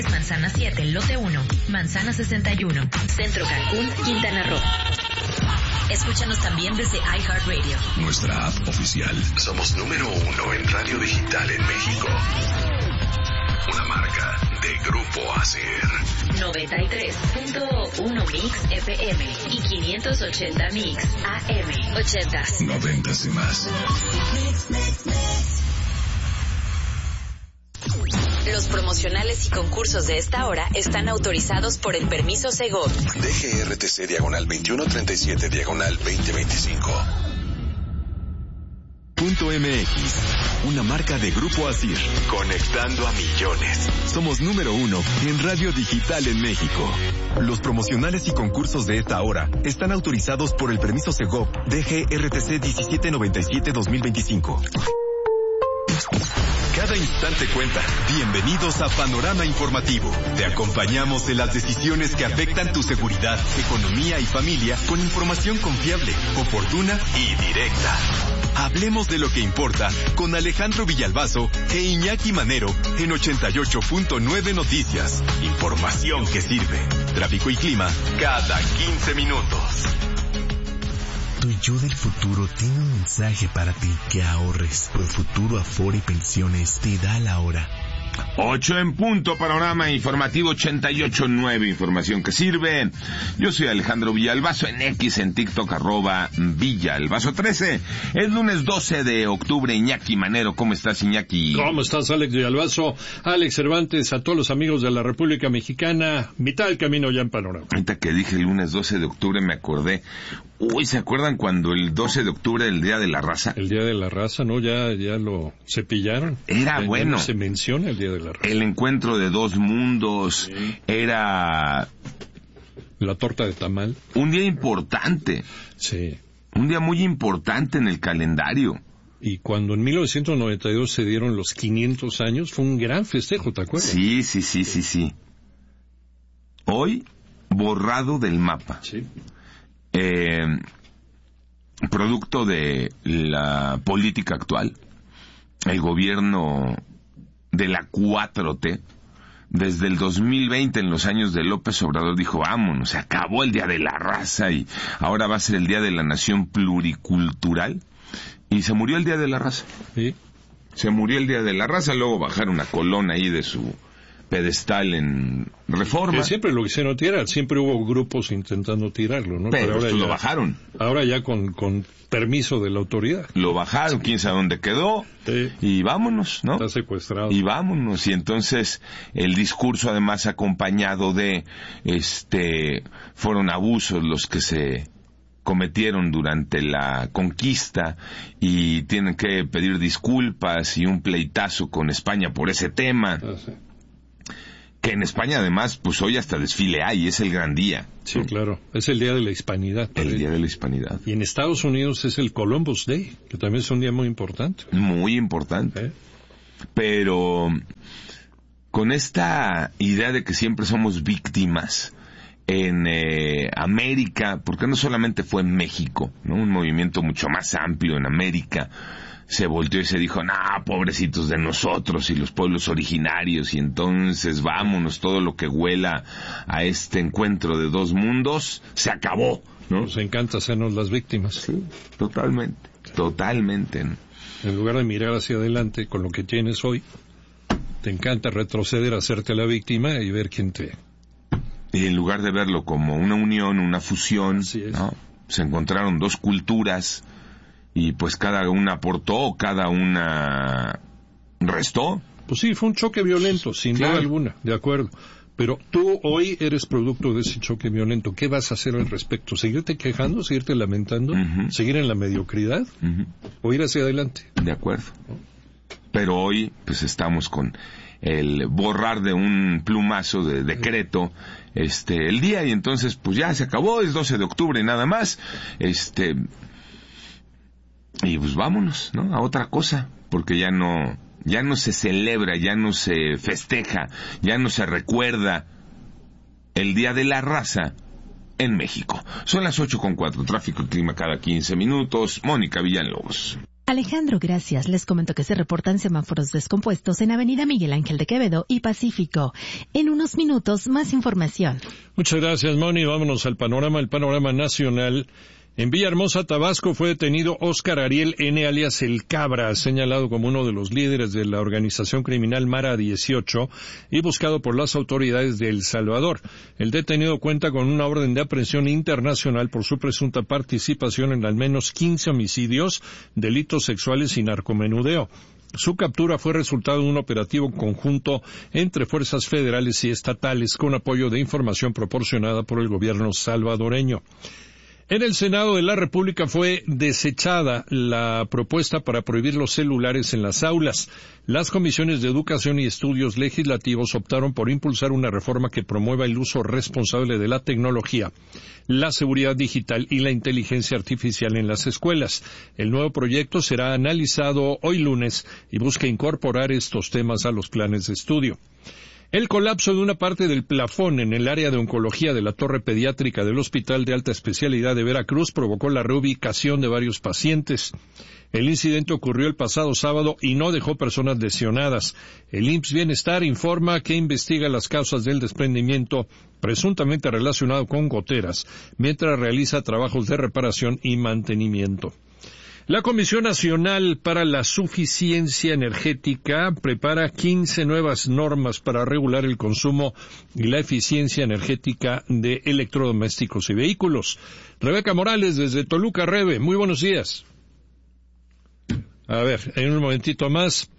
Manzana 7, Lote 1, Manzana 61, Centro Cancún, Quintana Roo. Escúchanos también desde iHeartRadio. Nuestra app oficial. Somos número 1 en radio digital en México. Una marca de Grupo Asir. 93.1 Mix FM y 580 Mix AM. 80s. 90s y más. Los promocionales y concursos de esta hora están autorizados por el permiso Segov. DGRTC /2137/2025. .mx, una marca de Grupo Asir, conectando a millones. Somos número 1 en radio digital en México. Los promocionales y concursos de esta hora están autorizados por el permiso Segov DGRTC 1797/2025. Cada instante cuenta. Bienvenidos a Panorama Informativo. Te acompañamos en las decisiones que afectan tu seguridad, economía y familia con información confiable, oportuna y directa. Hablemos de lo que importa con Alejandro Villalbazo e Iñaki Manero en 88.9 Noticias. Información que sirve. Tráfico y clima cada 15 minutos. Tu yo del futuro tiene un mensaje para ti: que ahorres. Profuturo Afore y Pensiones te da la hora. 8 en punto, Panorama Informativo 88.9, información que sirve. Yo soy Alejandro Villalbazo, en X, en TikTok, @Villalbazo13. Es lunes 12 de octubre, Iñaki Manero. ¿Cómo estás, Iñaki? ¿Cómo estás, Alex Villalbazo? Alex Cervantes, a todos los amigos de la República Mexicana, mitad del camino ya en Panorama. Ahorita que dije el lunes 12 de octubre me acordé. Uy, ¿se acuerdan cuando el 12 de octubre, el Día de la Raza? El Día de la Raza, ¿no? Ya lo cepillaron. Era ya, bueno. Ya no se menciona el Día de la Raza. El encuentro de dos mundos. Sí. Era... La torta de tamal. Un día importante. Sí. Un día muy importante en el calendario. Y cuando en 1992 se dieron los 500 años, fue un gran festejo, ¿te acuerdas? Sí. Hoy, borrado del mapa. Sí. Producto de la política actual, el gobierno de la 4T, desde el 2020, en los años de López Obrador, dijo: vámonos, se acabó el Día de la Raza y ahora va a ser el Día de la Nación Pluricultural, y se murió el Día de la Raza. ¿Sí? Se murió el Día de la Raza, luego bajaron a Colón ahí de su pedestal en Reforma. Que siempre lo quisieron tirar, siempre hubo grupos intentando tirarlo, ¿no? Pero ahora lo bajaron. Ahora ya con permiso de la autoridad. Lo bajaron, quién sabe dónde quedó, sí. Y vámonos, ¿no? Está secuestrado. Y vámonos, y entonces el discurso además acompañado de, fueron abusos los que se cometieron durante la conquista y tienen que pedir disculpas y un pleitazo con España por ese tema. Sí. Que en España además, pues hoy hasta desfile hay, es el gran día. Sí, claro, es el Día de la Hispanidad. El Día de la Hispanidad. Y en Estados Unidos es el Columbus Day, que también es un día muy importante. Muy importante. Pero con esta idea de que siempre somos víctimas en América, porque no solamente fue en México, ¿no? Un movimiento mucho más amplio en América, se volteó y se dijo: nah, pobrecitos de nosotros y los pueblos originarios, y entonces vámonos, todo lo que huela a este encuentro de dos mundos se acabó, ¿no? Nos encanta hacernos las víctimas. Sí, totalmente. En lugar de mirar hacia adelante con lo que tienes hoy, te encanta retroceder, hacerte la víctima y ver quién te... Y en lugar de verlo como una unión, una fusión, ¿no? Se encontraron dos culturas y pues cada una aportó, cada una restó. Pues sí, fue un choque violento, sin duda alguna, de acuerdo. Pero tú hoy eres producto de ese choque violento. ¿Qué vas a hacer al respecto? ¿Seguirte quejando, seguirte lamentando? ¿Seguir en la mediocridad? ¿O ir hacia adelante? De acuerdo. Pero hoy pues estamos con el borrar de un plumazo de decreto el día, y entonces pues ya se acabó, es 12 de octubre nada más, y pues vámonos, ¿no? A otra cosa, porque ya no se celebra, ya no se festeja, ya no se recuerda el Día de la Raza en México. Son las 8:04, tráfico y clima cada 15 minutos. Mónica Villalobos. Alejandro, gracias. Les comento que se reportan semáforos descompuestos en Avenida Miguel Ángel de Quevedo y Pacífico. En unos minutos, más información. Muchas gracias, Moni. Vámonos al panorama, el panorama nacional. En Villahermosa, Tabasco, fue detenido Óscar Ariel N., alias El Cabra, señalado como uno de los líderes de la organización criminal Mara 18 y buscado por las autoridades de El Salvador. El detenido cuenta con una orden de aprehensión internacional por su presunta participación en al menos 15 homicidios, delitos sexuales y narcomenudeo. Su captura fue resultado de un operativo conjunto entre fuerzas federales y estatales con apoyo de información proporcionada por el gobierno salvadoreño. En el Senado de la República fue desechada la propuesta para prohibir los celulares en las aulas. Las comisiones de Educación y Estudios Legislativos optaron por impulsar una reforma que promueva el uso responsable de la tecnología, la seguridad digital y la inteligencia artificial en las escuelas. El nuevo proyecto será analizado hoy lunes y busca incorporar estos temas a los planes de estudio. El colapso de una parte del plafón en el área de oncología de la torre pediátrica del Hospital de Alta Especialidad de Veracruz provocó la reubicación de varios pacientes. El incidente ocurrió el pasado sábado y no dejó personas lesionadas. El IMSS Bienestar informa que investiga las causas del desprendimiento presuntamente relacionado con goteras, mientras realiza trabajos de reparación y mantenimiento. La Comisión Nacional para la Suficiencia Energética prepara 15 nuevas normas para regular el consumo y la eficiencia energética de electrodomésticos y vehículos. Rebeca Morales, desde Toluca, Rebe, muy buenos días. A ver, en un momentito más.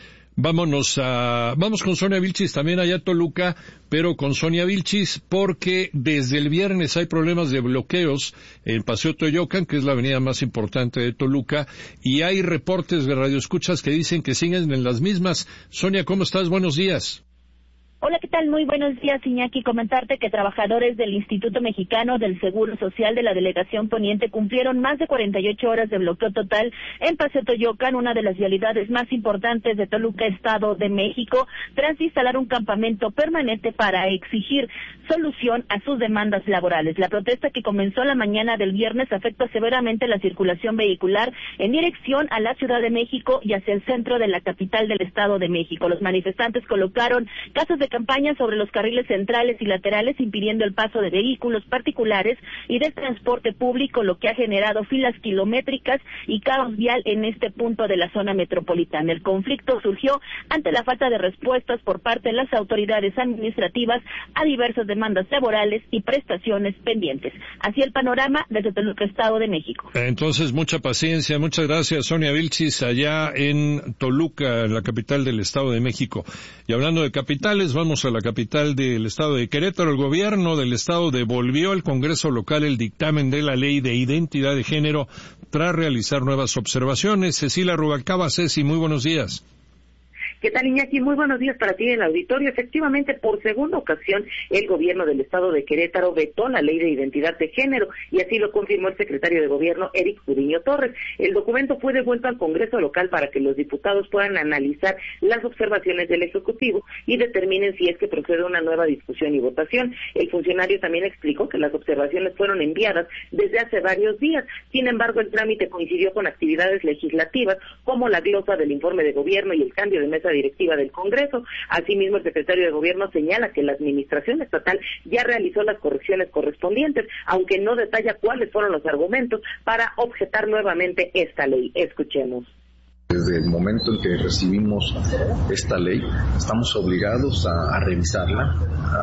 Vamos con Sonia Vilchis también allá a Toluca, pero con Sonia Vilchis porque desde el viernes hay problemas de bloqueos en Paseo Toyocan, que es la avenida más importante de Toluca, y hay reportes de radioescuchas que dicen que siguen en las mismas. Sonia, ¿cómo estás? Buenos días. Hola, ¿qué tal? Muy buenos días, Iñaki. Comentarte que trabajadores del Instituto Mexicano del Seguro Social de la Delegación Poniente cumplieron más de 48 horas de bloqueo total en Paseo Toyocan, una de las vialidades más importantes de Toluca, Estado de México, tras instalar un campamento permanente para exigir solución a sus demandas laborales. La protesta, que comenzó la mañana del viernes, afecta severamente la circulación vehicular en dirección a la Ciudad de México y hacia el centro de la capital del Estado de México. Los manifestantes colocaron casas de campaña sobre los carriles centrales y laterales, impidiendo el paso de vehículos particulares y del transporte público, lo que ha generado filas kilométricas y caos vial en este punto de la zona metropolitana. El conflicto surgió ante la falta de respuestas por parte de las autoridades administrativas a diversas demandas laborales y prestaciones pendientes. Así el panorama desde Toluca, Estado de México. Entonces, mucha paciencia. Muchas gracias, Sonia Vilchis, allá en Toluca, la capital del Estado de México. Y hablando de capitales, vamos a la capital del Estado de Querétaro. El gobierno del Estado devolvió al Congreso local el dictamen de la Ley de Identidad de Género tras realizar nuevas observaciones. Cecilia Rubalcaba, Ceci, muy buenos días. ¿Qué tal, Iñaki? Muy buenos días para ti en el auditorio. Efectivamente, por segunda ocasión, el gobierno del Estado de Querétaro vetó la Ley de Identidad de Género, y así lo confirmó el secretario de Gobierno, Eric Gudiño Torres. El documento fue devuelto al Congreso local para que los diputados puedan analizar las observaciones del Ejecutivo y determinen si es que procede una nueva discusión y votación. El funcionario también explicó que las observaciones fueron enviadas desde hace varios días. Sin embargo, el trámite coincidió con actividades legislativas como la glosa del informe de gobierno y el cambio de mesa directiva del Congreso. Asimismo, el secretario de Gobierno señala que la administración estatal ya realizó las correcciones correspondientes, aunque no detalla cuáles fueron los argumentos para objetar nuevamente esta ley. Escuchemos. Desde el momento en que recibimos esta ley, estamos obligados a revisarla,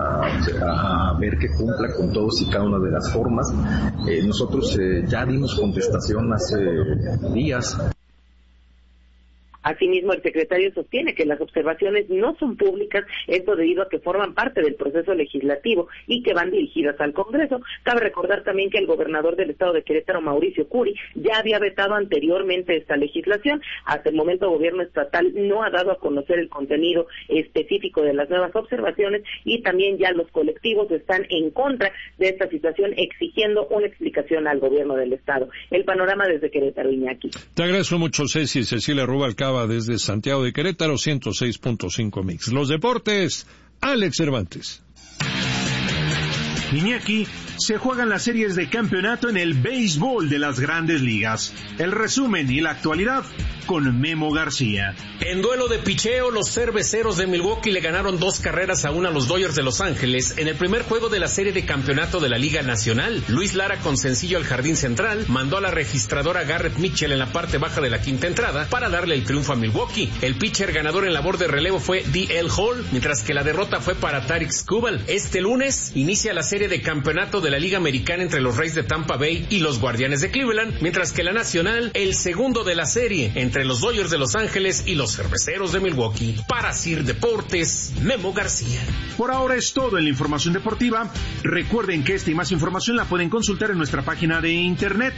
a ver que cumpla con todos y cada una de las formas. Nosotros ya dimos contestación hace días. Asimismo, el secretario sostiene que las observaciones no son públicas, esto debido a que forman parte del proceso legislativo y que van dirigidas al Congreso. Cabe recordar también que el gobernador del Estado de Querétaro, Mauricio Curi, ya había vetado anteriormente esta legislación. Hasta el momento, el gobierno estatal no ha dado a conocer el contenido específico de las nuevas observaciones, y también ya los colectivos están en contra de esta situación, exigiendo una explicación al gobierno del Estado. El panorama desde Querétaro, Iñaki. Te agradezco mucho, Ceci. Cecilia Rubalcaba desde Santiago de Querétaro, 106.5 Mix. Los deportes, Alex Cervantes. Iñaki, se juegan las series de campeonato en el béisbol de las Grandes Ligas. El resumen y la actualidad con Memo García. En duelo de picheo, los cerveceros de Milwaukee le ganaron 2-1 a los Dodgers de Los Ángeles en el primer juego de la serie de campeonato de la Liga Nacional. Luis Lara, con sencillo al jardín central, mandó a la registradora Garrett Mitchell en la parte baja de la quinta entrada para darle el triunfo a Milwaukee. El pitcher ganador en labor de relevo fue D.L. Hall, mientras que la derrota fue para Tarik Skubal. Este lunes inicia la serie de campeonato de la Liga Americana entre los Rays de Tampa Bay y los Guardianes de Cleveland, mientras que la Nacional, el segundo de la serie entre los Dodgers de Los Ángeles y los Cerveceros de Milwaukee. Para Sir Deportes, Memo García. Por ahora es todo en la información deportiva. Recuerden que esta y más información la pueden consultar en nuestra página de internet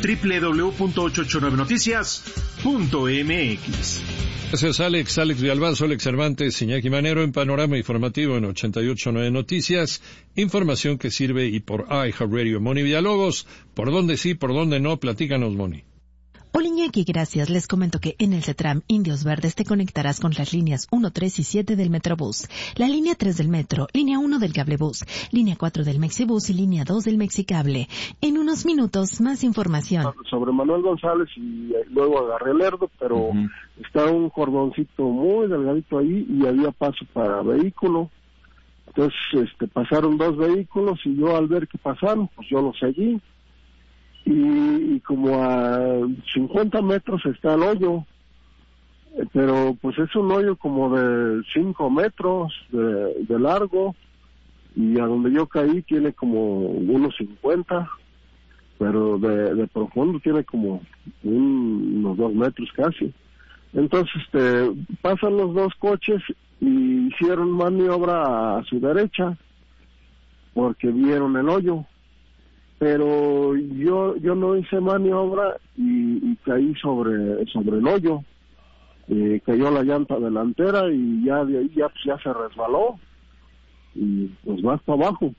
www.889noticias.mx. Gracias, Alex Villalbazo, Alex Cervantes, Iñaki Manero en Panorama Informativo en 88.9 Noticias. Información que sirve y por iHeartRadio. Moni Villalobos, ¿por dónde sí, por dónde no? Platícanos, Moni. Hola Iñaki, gracias. Les comento que en el CETRAM Indios Verdes te conectarás con las líneas 1, 3 y 7 del Metrobús, la línea 3 del Metro, línea 1 del Cablebús, línea 4 del Mexibús y línea 2 del Mexicable. En unos minutos, más información. Sobre Manuel González y luego agarré el Lerdo, pero está un cordoncito muy delgadito ahí y había paso para vehículo. Entonces pasaron 2 vehículos y yo al ver que pasaron, pues yo los seguí. Y como a 50 metros está el hoyo, pero pues es un hoyo como de 5 metros de largo, y a donde yo caí tiene como unos 50, pero de profundo tiene como unos 2 metros casi. Entonces pasan los 2 coches y hicieron maniobra a su derecha porque vieron el hoyo. Pero yo no hice maniobra y caí sobre el hoyo. Cayó la llanta delantera y ya de ahí ya se resbaló y pues va hasta abajo.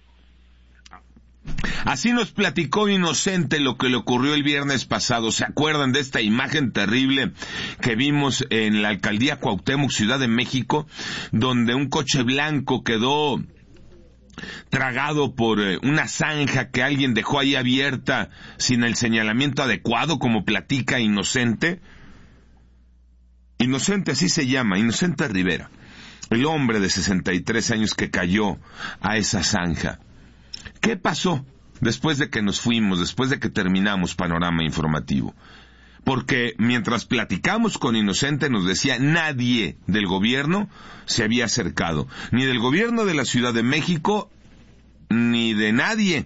Así nos platicó Inocente lo que le ocurrió el viernes pasado. ¿Se acuerdan de esta imagen terrible que vimos en la alcaldía Cuauhtémoc, Ciudad de México, donde un coche blanco quedó tragado por una zanja que alguien dejó ahí abierta sin el señalamiento adecuado, como platica Inocente? Inocente, así se llama, Inocente Rivera, el hombre de 63 años que cayó a esa zanja. ¿Qué pasó después de que nos fuimos, después de que terminamos Panorama Informativo? Porque mientras platicamos con Inocente nos decía, nadie del gobierno se había acercado, ni del gobierno de la Ciudad de México, ni de nadie.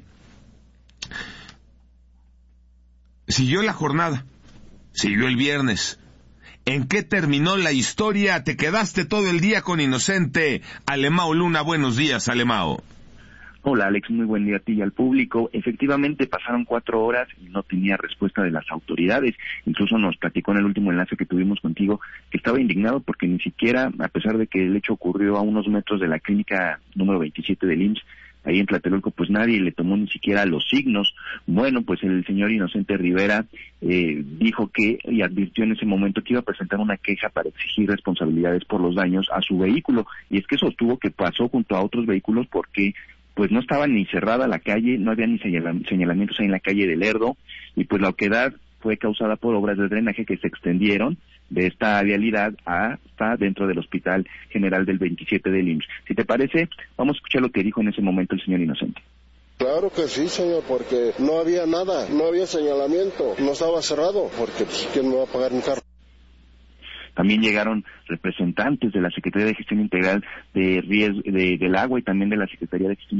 Siguió la jornada, siguió el viernes. ¿En qué terminó la historia? Te quedaste todo el día con Inocente. Alemao Luna, buenos días, Alemao. Hola Alex, muy buen día a ti y al público. Efectivamente pasaron 4 horas y no tenía respuesta de las autoridades. Incluso nos platicó en el último enlace que tuvimos contigo que estaba indignado porque ni siquiera, a pesar de que el hecho ocurrió a unos metros de la clínica número 27 del IMSS, ahí en Tlatelolco, pues nadie le tomó ni siquiera los signos. Bueno, pues el señor Inocente Rivera dijo que, y advirtió en ese momento que iba a presentar una queja para exigir responsabilidades por los daños a su vehículo, y es que sostuvo que pasó junto a otros vehículos porque pues no estaba ni cerrada la calle, no había ni señalamientos ahí en la calle de Lerdo, y pues la oquedad fue causada por obras de drenaje que se extendieron de esta vialidad hasta dentro del Hospital General del 27 del IMSS. Si te parece, vamos a escuchar lo que dijo en ese momento el señor Inocente. Claro que sí, señor, porque no había nada, no había señalamiento, no estaba cerrado, porque pues, ¿quién me va a pagar mi carro? También llegaron representantes de la Secretaría de Gestión Integral del Agua y también de la Secretaría de Gestión